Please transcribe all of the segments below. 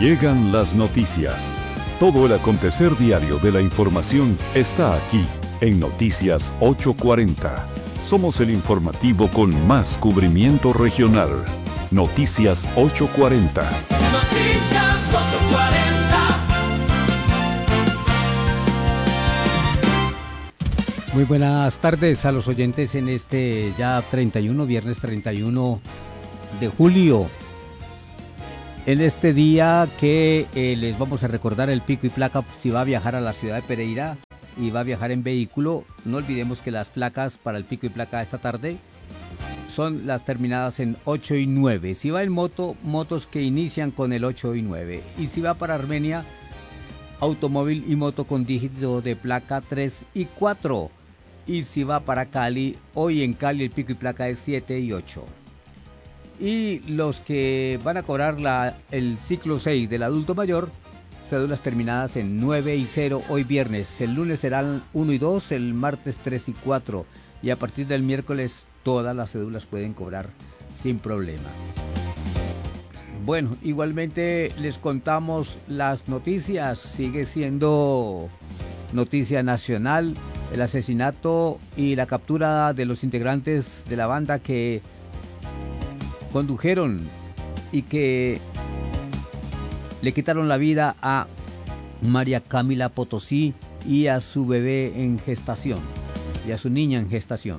Llegan las noticias. Todo el acontecer diario de la información está aquí en Noticias 840. Somos el informativo con más cubrimiento regional. Noticias 840. Noticias 840. Muy buenas tardes a los oyentes en este ya viernes 31 de julio. En este día que les vamos a recordar el pico y placa si va a viajar a la ciudad de Pereira y va a viajar en vehículo. No olvidemos que las placas para el pico y placa esta tarde son las terminadas en 8 y 9. Si va en moto, motos que inician con el 8 y 9. Y si va para Armenia, automóvil y moto con dígito de placa 3 y 4. Y si va para Cali, hoy en Cali el pico y placa es 7 y 8. Y los que van a cobrar el ciclo 6 del adulto mayor, cédulas terminadas en 9 y 0 hoy viernes. El lunes serán 1 y 2, el martes 3 y 4. Y a partir del miércoles todas las cédulas pueden cobrar sin problema. Bueno, igualmente les contamos las noticias. Sigue siendo noticia nacional el asesinato y la captura de los integrantes de la banda que condujeron y que le quitaron la vida a María Camila Potosí y a su bebé en gestación y a su niña en gestación.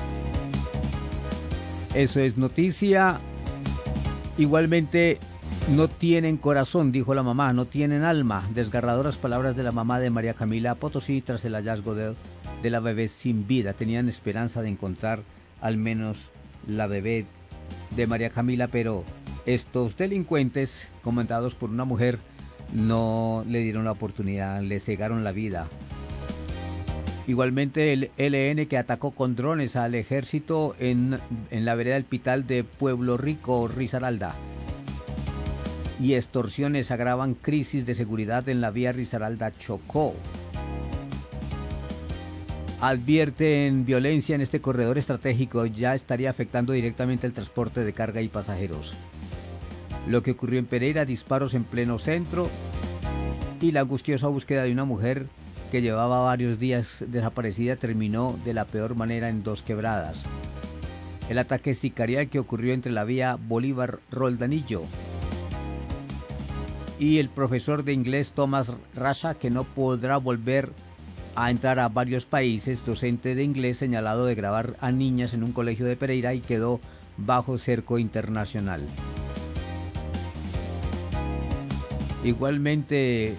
Eso es noticia. Igualmente, no tienen corazón, dijo la mamá, no tienen alma. Desgarradoras palabras de la mamá de María Camila Potosí tras el hallazgo de la bebé sin vida. Tenían esperanza de encontrar al menos la bebé de María Camila, pero estos delincuentes, comandados por una mujer, no le dieron la oportunidad, le cegaron la vida. Igualmente el ELN que atacó con drones al ejército en la vereda del Pital de Pueblo Rico, Risaralda. Y extorsiones agravan crisis de seguridad en la vía Risaralda-Chocó. Advierten violencia en este corredor estratégico, ya estaría afectando directamente el transporte de carga y pasajeros. Lo que ocurrió en Pereira, disparos en pleno centro y la angustiosa búsqueda de una mujer que llevaba varios días desaparecida terminó de la peor manera en Dos Quebradas. El ataque sicarial que ocurrió entre la vía Bolívar-Roldanillo. Y el profesor de inglés Tomás Rasha, que no podrá volver a entrar a varios países, docente de inglés señalado de grabar a niñas en un colegio de Pereira y quedó bajo cerco internacional. Igualmente,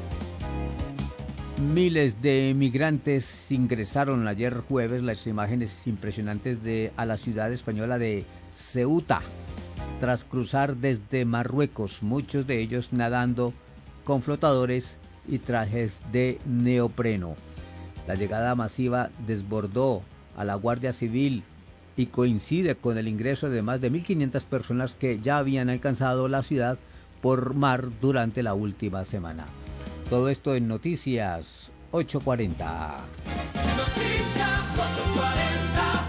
miles de migrantes ingresaron ayer jueves, las imágenes impresionantes a la ciudad española de Ceuta, tras cruzar desde Marruecos, muchos de ellos nadando con flotadores y trajes de neopreno. La llegada masiva desbordó a la Guardia Civil y coincide con el ingreso de más de 1.500 personas que ya habían alcanzado la ciudad por mar durante la última semana. Todo esto en Noticias 840. Noticias 840.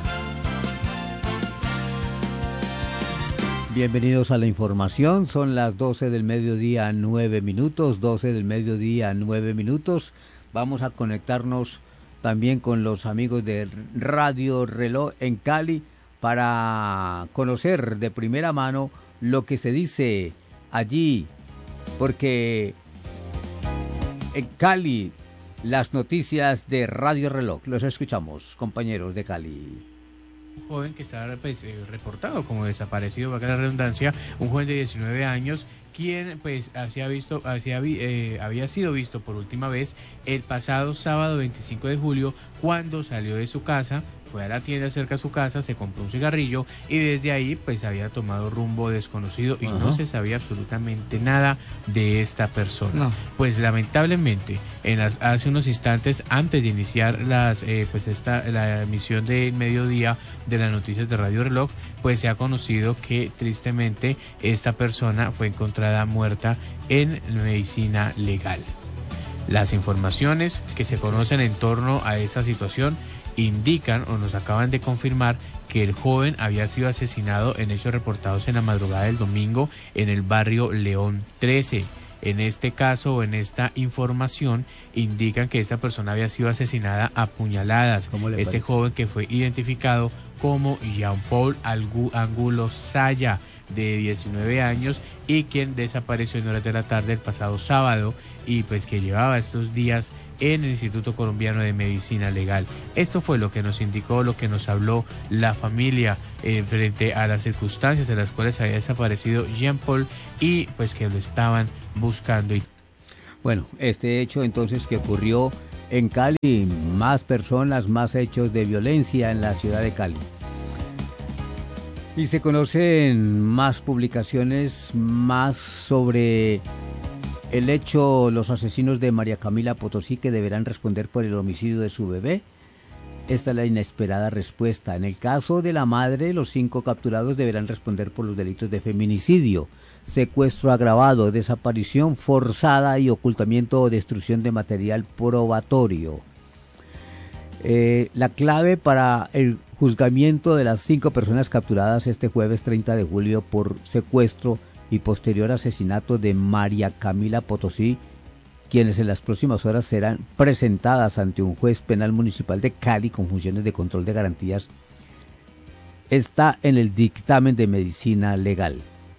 Bienvenidos a la información, son las 12 del mediodía 9 minutos, 12 del mediodía 9 minutos. Vamos a conectarnos también con los amigos de Radio Reloj en Cali para conocer de primera mano lo que se dice allí, porque en Cali las noticias de Radio Reloj, los escuchamos, compañeros de Cali. Un joven que está reportado como desaparecido, valga la redundancia, un joven de 19 años, quien pues había sido visto por última vez el pasado sábado 25 de julio cuando salió de su casa, fue a la tienda cerca de su casa, se compró un cigarrillo y desde ahí pues había tomado rumbo desconocido y no se sabía absolutamente nada de esta persona. No. Pues lamentablemente hace unos instantes antes de iniciar la emisión del mediodía de las noticias de Radio Reloj, pues se ha conocido que tristemente esta persona fue encontrada muerta en medicina legal. Las informaciones que se conocen en torno a esta situación indican o nos acaban de confirmar que el joven había sido asesinado en hechos reportados en la madrugada del domingo en el barrio León 13. En este caso o en esta información indican que esta persona había sido asesinada a puñaladas. ¿Cómo le Este parece? joven que fue identificado como Jean-Paul Angulo Saya, de 19 años, y quien desapareció en horas de la tarde el pasado sábado, y pues que llevaba estos días en el Instituto Colombiano de Medicina Legal. Esto fue lo que nos indicó, lo que nos habló la familia frente a las circunstancias en las cuales había desaparecido Jean-Paul y pues que lo estaban buscando. Bueno, este hecho entonces que ocurrió en Cali, más personas, más hechos de violencia en la ciudad de Cali. Y se conocen más publicaciones, más sobre el hecho, los asesinos de María Camila Potosí que deberán responder por el homicidio de su bebé. Esta es la inesperada respuesta. En el caso de la madre, los 5 capturados deberán responder por los delitos de feminicidio, secuestro agravado, desaparición forzada y ocultamiento o destrucción de material probatorio. La clave para el juzgamiento de las 5 personas capturadas este jueves 30 de julio por secuestro y posterior asesinato de María Camila Potosí, quienes en las próximas horas serán presentadas ante un juez penal municipal de Cali con funciones de control de garantías, está en el dictamen de medicina legal.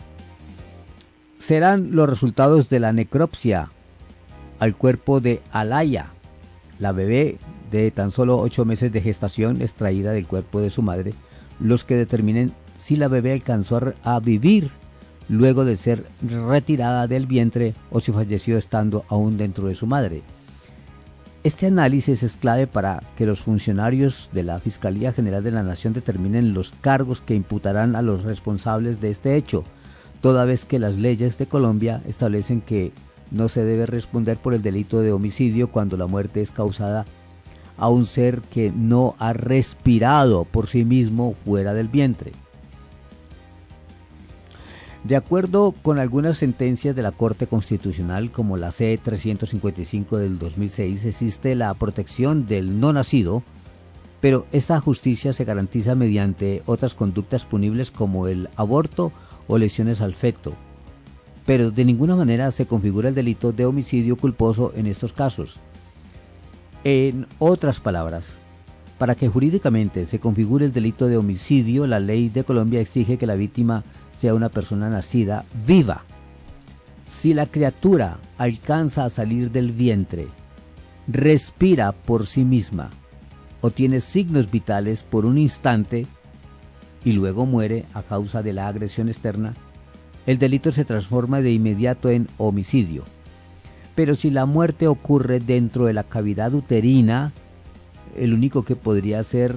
Serán los resultados de la necropsia al cuerpo de Alaya, la bebé de tan solo 8 meses de gestación extraída del cuerpo de su madre, los que determinen si la bebé alcanzó a vivir luego de ser retirada del vientre o si falleció estando aún dentro de su madre. Este análisis es clave para que los funcionarios de la Fiscalía General de la Nación determinen los cargos que imputarán a los responsables de este hecho, toda vez que las leyes de Colombia establecen que no se debe responder por el delito de homicidio cuando la muerte es causada a un ser que no ha respirado por sí mismo fuera del vientre. De acuerdo con algunas sentencias de la Corte Constitucional, como la C-355 del 2006, existe la protección del no nacido, pero esta justicia se garantiza mediante otras conductas punibles como el aborto o lesiones al feto, pero de ninguna manera se configura el delito de homicidio culposo en estos casos. En otras palabras, para que jurídicamente se configure el delito de homicidio, la ley de Colombia exige que la víctima sea una persona nacida viva. Si la criatura alcanza a salir del vientre, respira por sí misma o tiene signos vitales por un instante y luego muere a causa de la agresión externa, el delito se transforma de inmediato en homicidio. Pero si la muerte ocurre dentro de la cavidad uterina, el único que podría hacer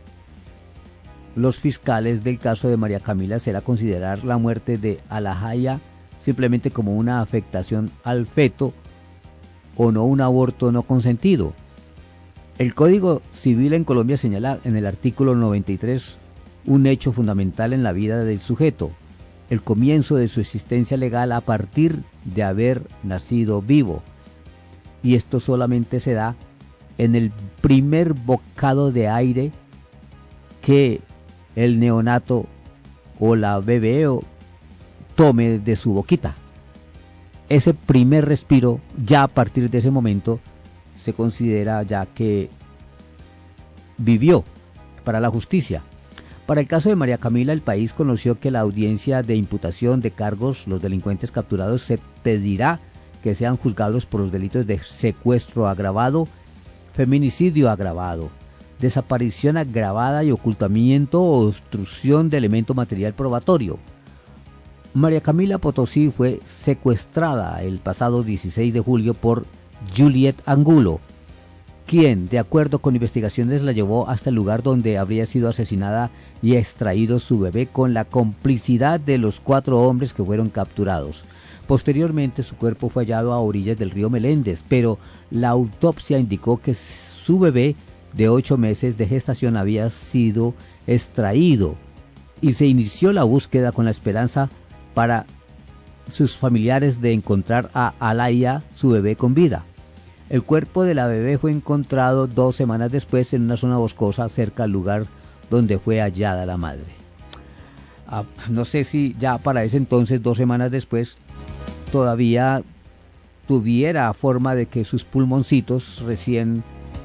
los fiscales del caso de María Camila será considerar la muerte de Alaya simplemente como una afectación al feto o no un aborto no consentido. El Código Civil en Colombia señala en el artículo 93 un hecho fundamental en la vida del sujeto, el comienzo de su existencia legal a partir de haber nacido vivo. Y esto solamente se da en el primer bocado de aire que el neonato o la bebé tome de su boquita. Ese primer respiro, ya a partir de ese momento, se considera ya que vivió para la justicia. Para el caso de María Camila, el país conoció que la audiencia de imputación de cargos, los delincuentes capturados, se pedirá que sean juzgados por los delitos de secuestro agravado, feminicidio agravado, desaparición agravada y ocultamiento o obstrucción de elemento material probatorio. María Camila Potosí fue secuestrada el pasado 16 de julio por Juliet Angulo, quien, de acuerdo con investigaciones, la llevó hasta el lugar donde habría sido asesinada y extraído su bebé con la complicidad de los 4 hombres que fueron capturados. Posteriormente, su cuerpo fue hallado a orillas del río Meléndez, pero la autopsia indicó que su bebé de 8 meses de gestación había sido extraído y se inició la búsqueda con la esperanza para sus familiares de encontrar a Alaya, su bebé, con vida. El cuerpo de la bebé fue encontrado 2 semanas después en una zona boscosa cerca al lugar donde fue hallada la madre. No sé si ya para ese entonces, 2 semanas después, todavía tuviera forma de que sus pulmoncitos recién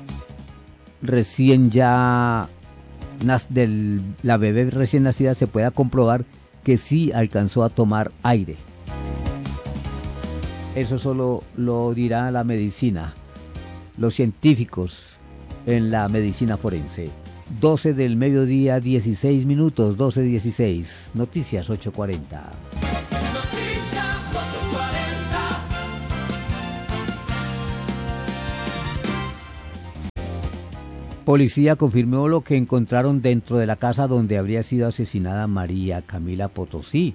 ya la bebé recién nacida se pueda comprobar que sí alcanzó a tomar aire. Eso solo lo dirá la medicina, los científicos en la medicina forense. 12 del mediodía, 16 minutos, 12:16. Noticias 8:40. Noticias 8:40. Policía confirmó lo que encontraron dentro de la casa donde habría sido asesinada María Camila Potosí.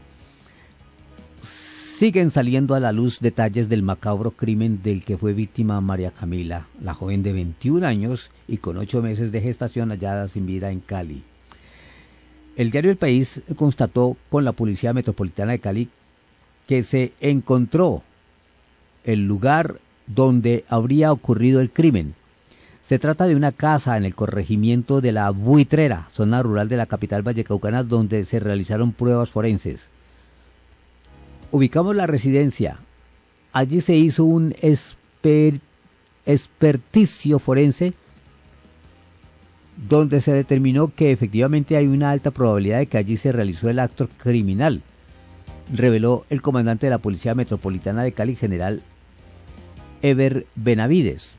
Siguen saliendo a la luz detalles del macabro crimen del que fue víctima María Camila, la joven de 21 años y con 8 meses de gestación hallada sin vida en Cali. El diario El País constató con la Policía Metropolitana de Cali que se encontró el lugar donde habría ocurrido el crimen. Se trata de una casa en el corregimiento de La Buitrera, zona rural de la capital vallecaucana, donde se realizaron pruebas forenses. Ubicamos la residencia. Allí se hizo un experticio forense donde se determinó que efectivamente hay una alta probabilidad de que allí se realizó el acto criminal, reveló el comandante de la Policía Metropolitana de Cali, general Ever Benavides.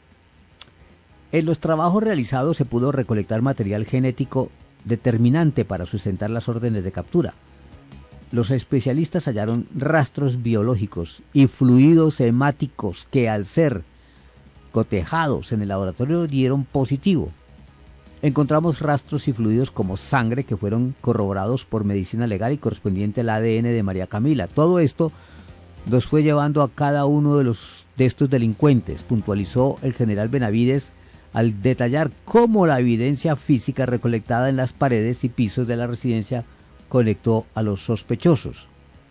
En los trabajos realizados se pudo recolectar material genético determinante para sustentar las órdenes de captura. Los especialistas hallaron rastros biológicos y fluidos hemáticos que, al ser cotejados en el laboratorio, dieron positivo. Encontramos rastros y fluidos como sangre que fueron corroborados por medicina legal y correspondiente al ADN de María Camila. Todo esto los fue llevando a cada uno de estos delincuentes, puntualizó el general Benavides al detallar cómo la evidencia física recolectada en las paredes y pisos de la residencia conectó a los sospechosos.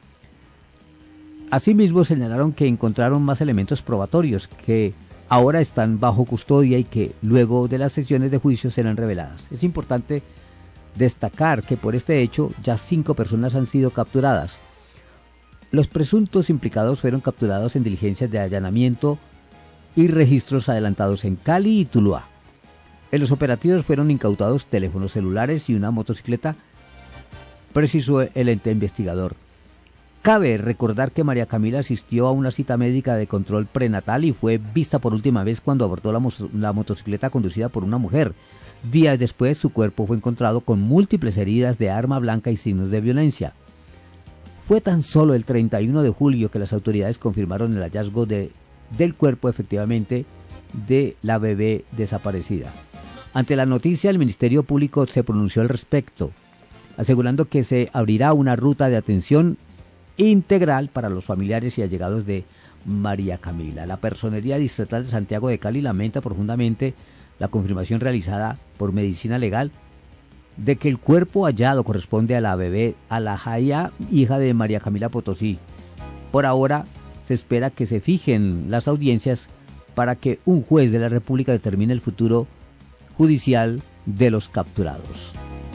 Asimismo, señalaron que encontraron más elementos probatorios que ahora están bajo custodia y que luego de las sesiones de juicio serán reveladas. Es importante destacar que por este hecho ya 5 personas han sido capturadas. Los presuntos implicados fueron capturados en diligencias de allanamiento y registros adelantados en Cali y Tuluá. En los operativos fueron incautados teléfonos celulares y una motocicleta, precisó el ente investigador. Cabe recordar que María Camila asistió a una cita médica de control prenatal y fue vista por última vez cuando abordó la motocicleta conducida por una mujer. Días después, su cuerpo fue encontrado con múltiples heridas de arma blanca y signos de violencia. Fue tan solo el 31 de julio que las autoridades confirmaron el hallazgo del cuerpo efectivamente de la bebé desaparecida. Ante la noticia, el Ministerio Público se pronunció al respecto, asegurando que se abrirá una ruta de atención integral para los familiares y allegados de María Camila. La Personería Distrital de Santiago de Cali lamenta profundamente la confirmación realizada por Medicina Legal de que el cuerpo hallado corresponde a la bebé Alajaya, hija de María Camila Potosí. Por ahora, se espera que se fijen las audiencias para que un juez de la República determine el futuro judicial de los capturados.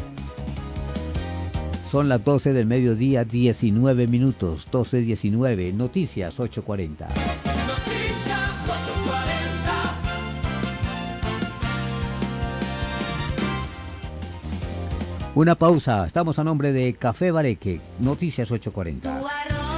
Son las 12 del mediodía, 19 minutos, 12:19, Noticias 8:40. Noticias 8:40. Una pausa, estamos a nombre de Café Bareque, Noticias 8:40.